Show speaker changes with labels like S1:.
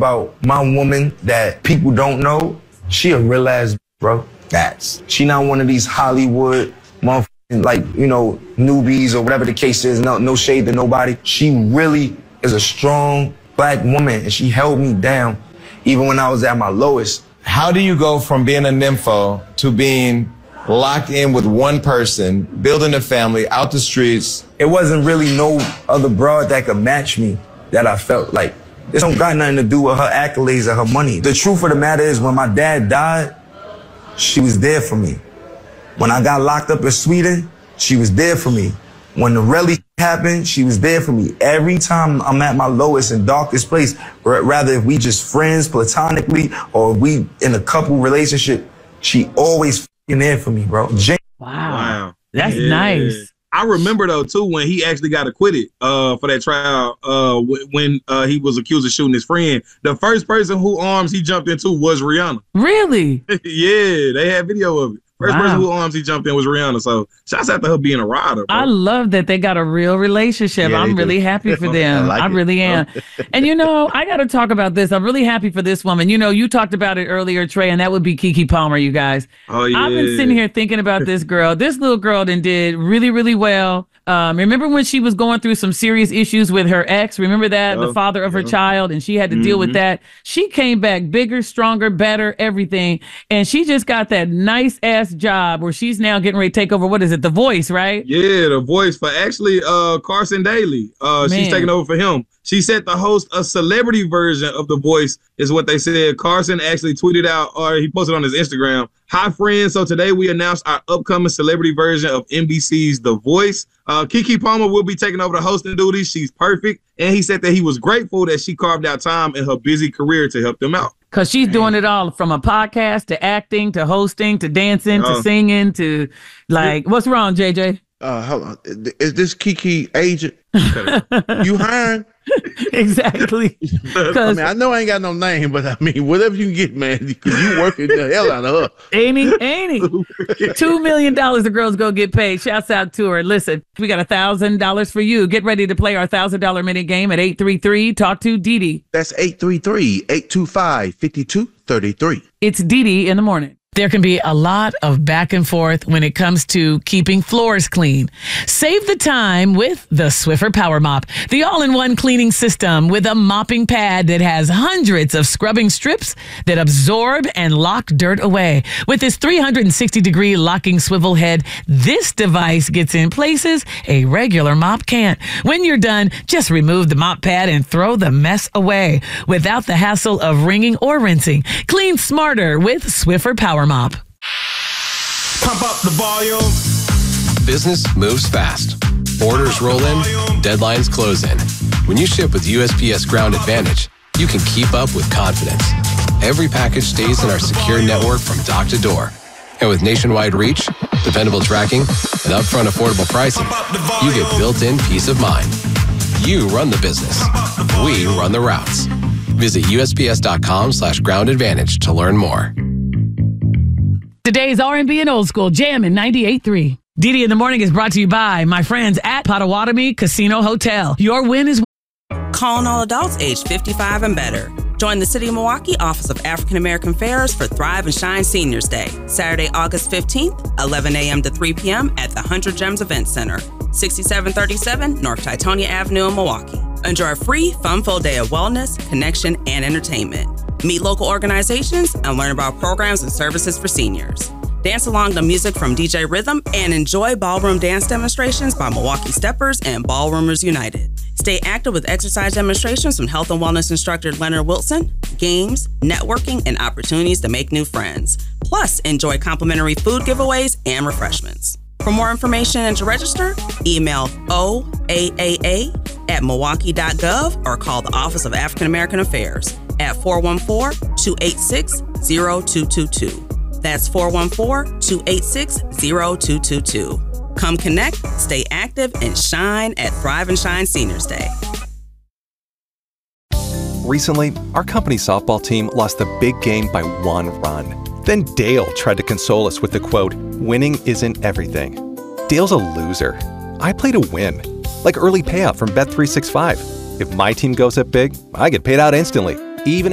S1: about my woman that people don't know, she a real ass, bro. She not one of these Hollywood motherfucking, like, you know, newbies or whatever the case is. No shade to nobody. She really is a strong black woman, and she held me down even when I was at my lowest.
S2: How do you go from being a nympho to being locked in with one person, building a family, out the streets?
S1: It wasn't really no other broad that could match me that I felt like. This don't got nothing to do with her accolades or her money. The truth of the matter is, when my dad died, she was there for me. When I got locked up in Sweden, she was there for me. When the rally happened, she was there for me. Every time I'm at my lowest and darkest place, rather if we just friends platonically or we in a couple relationship, she always f***ing there for me, bro.
S3: Wow.
S4: That's nice.
S3: I remember, though, too, when he actually got acquitted for that trial when he was accused of shooting his friend. The first person whose arms he jumped into was Rihanna.
S4: Really?
S3: Yeah, they had video of it. First person whose arms he jumped in was Rihanna. So shouts out to her being a rider, bro.
S4: I love that they got a real relationship.
S5: Yeah,
S4: I'm really happy for them. I really am. And, you know, I got to talk about this. I'm really happy for this woman. You know, you talked about it earlier, Trey, and that would be Keke Palmer, you guys.
S3: Oh, yeah.
S4: I've been sitting here thinking about this girl. This little girl did really, really well. Remember when she was going through some serious issues with her ex? Remember that? The father of her child, and she had to deal with that. She came back bigger, stronger, better, everything. And she just got that nice ass job where she's now getting ready to take over. What is it? The Voice, right?
S3: Yeah, The Voice for actually Carson Daly. She's taking over for him. She said to host a celebrity version of The Voice is what they said. Carson actually tweeted out, or he posted on his Instagram, "Hi, friends. So today we announced our upcoming celebrity version of NBC's The Voice. Keke Palmer will be taking over the hosting duties. She's perfect." And he said that he was grateful that she carved out time in her busy career to help them out.
S4: Because she's doing it all, from a podcast to acting to hosting to dancing to singing to, like, what's wrong, JJ?
S5: Hold on. Is this Keke agent? You hiring?
S4: Exactly.
S5: I mean, I know I ain't got no name, but I mean, whatever you can get, man, because you working the hell out of her.
S4: Ain't he? $2 million the girl's gonna get paid. Shouts out to her. Listen, we got $1,000 for you. Get ready to play our $1,000 minute game at 833 Talk to Didi.
S5: That's 833-825-5233.
S4: It's Didi in the morning. There can be a lot of back and forth when it comes to keeping floors clean. Save the time with the Swiffer Power Mop, the all-in-one cleaning system with a mopping pad that has hundreds of scrubbing strips that absorb and lock dirt away. With this 360-degree locking swivel head, this device gets in places a regular mop can't. When you're done, just remove the mop pad and throw the mess away without the hassle of wringing or rinsing. Clean smarter with Swiffer Power Mop.
S3: Pump up the volume.
S6: Business moves fast. Orders roll in, deadlines close in. When you ship with USPS Ground Advantage, you can keep up with confidence. Every package stays in our secure network from dock to door. And with nationwide reach, dependable tracking, and upfront affordable pricing, you get built-in peace of mind. You run the business. We run the routes. Visit USPS.com/Ground Advantage to learn more.
S4: Today's R&B and Old School Jam in 98.3. Didi in the Morning is brought to you by my friends at Potawatomi Casino Hotel. Your win is...
S7: Calling all adults aged 55 and better. Join the City of Milwaukee Office of African American Affairs for Thrive and Shine Seniors Day, Saturday, August 15th, 11 a.m. to 3 p.m. at the 100 Gems Event Center, 6737 North Titonia Avenue in Milwaukee. Enjoy a free, fun-filled day of wellness, connection, and entertainment. Meet local organizations and learn about programs and services for seniors. Dance along to music from DJ Rhythm and enjoy ballroom dance demonstrations by Milwaukee Steppers and Ballroomers United. Stay active with exercise demonstrations from health and wellness instructor Leonard Wilson, games, networking, and opportunities to make new friends. Plus, enjoy complimentary food giveaways and refreshments. For more information and to register, email oaaa@milwaukee.gov or call the Office of African American Affairs at 414-286-0222. That's 414-286-0222. Come connect, stay active, and shine at Thrive and Shine Seniors Day.
S8: Recently, our company softball team lost the big game by 1 run. Then Dale tried to console us with the quote, "Winning isn't everything." Dale's a loser. I play to win, like early payout from Bet365. If my team goes up big, I get paid out instantly, even